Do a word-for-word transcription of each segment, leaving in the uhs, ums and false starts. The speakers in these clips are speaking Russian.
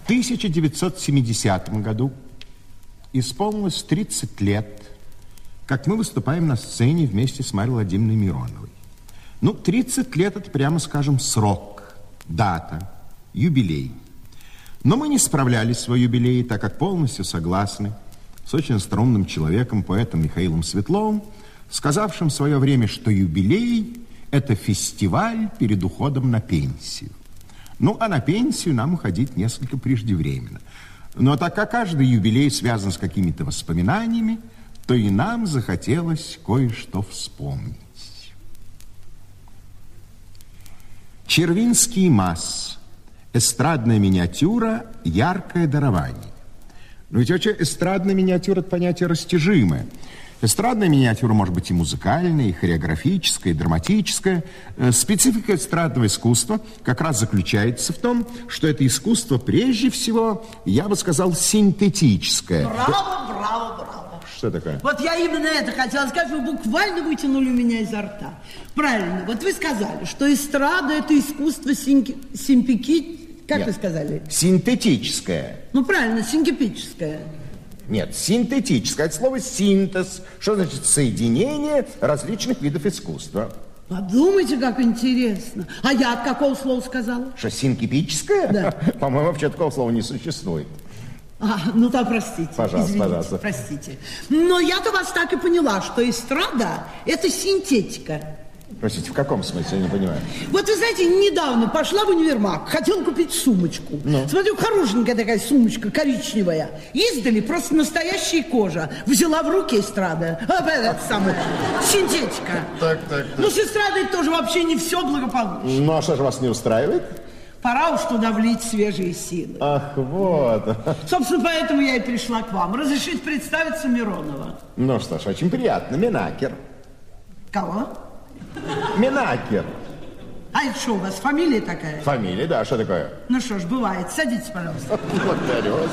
тысяча девятьсот семидесятом году исполнилось тридцать лет, как мы выступаем на сцене вместе с Марьей Владимировной Мироновой. Ну, тридцать лет – это, прямо скажем, срок, дата, юбилей. Но мы не справлялись в свой юбилей, так как полностью согласны с очень остроумным человеком, поэтом Михаилом Светловым, сказавшим в свое время, что юбилей – это фестиваль перед уходом на пенсию. Ну, а на пенсию нам уходить несколько преждевременно. Но так как каждый юбилей связан с какими-то воспоминаниями, то и нам захотелось кое-что вспомнить. Червинский масс. Эстрадная миниатюра «Яркое дарование». Но ведь вообще эстрадная миниатюра – это понятие растяжимое. Эстрадная миниатюра может быть и музыкальная, и хореографическая, и драматическая. Специфика эстрадного искусства как раз заключается в том, что это искусство прежде всего, я бы сказал, синтетическое. Браво, браво, браво. Что такое? Вот я именно это хотела сказать, вы буквально вытянули у меня изо рта. Правильно, вот вы сказали, что эстрада – это искусство синки... симпики... Как Нет. вы сказали? Синтетическое. Ну, правильно, синкепическое. Нет, синтетическое. Это слово синтез. Что значит соединение различных видов искусства? Подумайте, как интересно. А я от какого слова сказала? Что, синкепическое? Да. По-моему, вообще такого слова не существует. А, ну да, простите. Пожалуйста, извините, пожалуйста. Простите. Но я-то вас так и поняла, что эстрада – это синтетика. Простите, в каком смысле, я не понимаю? Вот вы знаете, недавно пошла в универмаг, хотела купить сумочку. Ну? Смотрю, хорошенькая такая сумочка, коричневая. Издали просто настоящая кожа. Взяла в руки эстрада. А, это самое, синтетика. Так, так, так. Ну, с эстрадой тоже вообще не все благополучно. Ну, а что же вас не устраивает? Пора уж туда влить свежие силы. Ах, вот. Собственно, поэтому я и пришла к вам. Разрешите представиться Миронова. Ну что ж, очень приятно. Минакер. Кого? Минакер. А это что, у вас фамилия такая? Фамилия, да, что такое? Ну что ж, бывает. Садитесь, пожалуйста. Благодарю вас.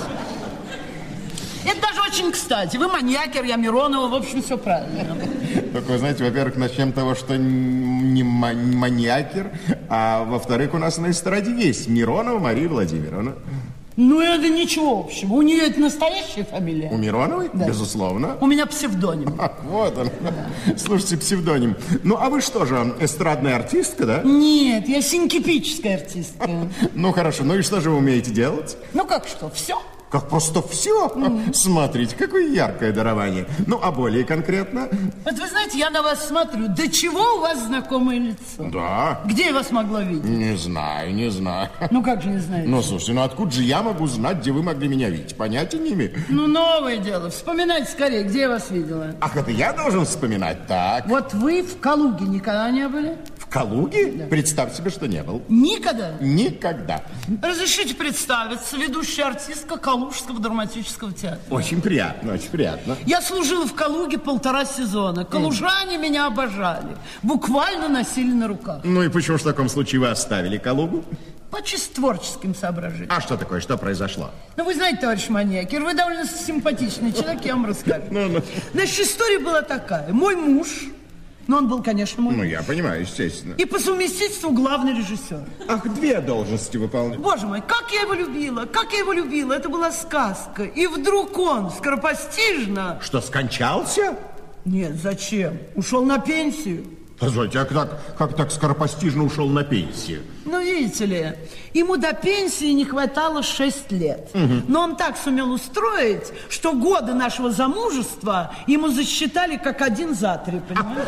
Это даже очень кстати. Вы маньякер, я Миронова, в общем, все правильно. Только, вы знаете, во-первых, начнем с того, что не маньякер, а во-вторых, у нас на эстраде есть Миронова Мария Владимировна. Ну, это ничего общего. У нее это настоящая фамилия? У Мироновой? Да. Безусловно. У меня псевдоним. Ах, вот он. Да. Слушайте, псевдоним. Ну, а вы что же, эстрадная артистка, да? Нет, я синкепическая артистка. Ну, хорошо. Ну и что же вы умеете делать? Ну, как что, все. Как просто все? Mm. Смотрите, какое яркое дарование. Ну, а более конкретно? Вот вы знаете, я на вас смотрю. До чего у вас знакомое лицо? Да. Где я вас могла видеть? Не знаю, не знаю. Ну, как же не знаете? Ну, слушайте, ну откуда же я могу знать, где вы могли меня видеть? Понятия не имею. Ну, новое дело. Вспоминайте скорее, где я вас видела. Ах, это я должен вспоминать? Так. Вот вы в Калуге никогда не были? В Калуге? Да. Представь себе, что не был. Никогда? Никогда. Разрешите представиться, ведущая артистка Калужского драматического театра. Очень приятно, очень приятно. Я служила в Калуге полтора сезона. Калужане mm. меня обожали. Буквально носили на руках. Ну и почему же в таком случае вы оставили Калугу? По чисто творческим соображениям. А что такое? Что произошло? Ну, вы знаете, товарищ маньякер, вы довольно симпатичный человек, я вам расскажу. Ну, ну. Значит, история была такая. Мой муж... Но он был, конечно, мой. Ну, я понимаю, естественно. И по совместительству главный режиссер. Ах, две должности выполнял. Боже мой, как я его любила, как я его любила. Это была сказка. И вдруг он скоропостижно... Что, скончался? Нет, зачем? Ушел на пенсию. Позвольте, а как, как так скоропостижно ушел на пенсию? Ну, видите ли, ему до пенсии не хватало шесть лет. Угу. Но он так сумел устроить, что годы нашего замужества ему засчитали как один за три, понимаете?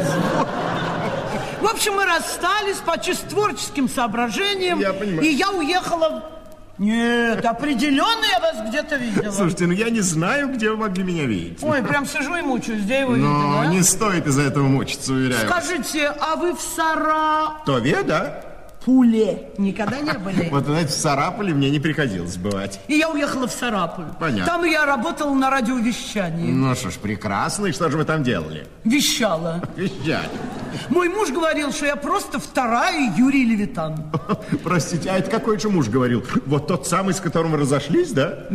В общем, мы расстались по чисто творческим соображениям. Я понимаю. И я уехала... Нет, определенно я вас где-то видела. Слушайте, ну я не знаю, где вы могли меня видеть. Ой, прям сижу и мучаюсь, где его Но видела. не стоит из-за этого мучиться, уверяю. Скажите, а вы в Сара... Тове, да? Пуле никогда не были? Вот, знаете, в Сарапуле мне не приходилось бывать. И я уехала в Сарапуль. Понятно. Там я работала на радиовещании. Ну что ж, прекрасно. И что же вы там делали? Вещала. Вещали. Мой муж говорил, что я просто вторая Юрий Левитан. Простите, а это какой же муж говорил? Вот тот самый, с которым разошлись, да?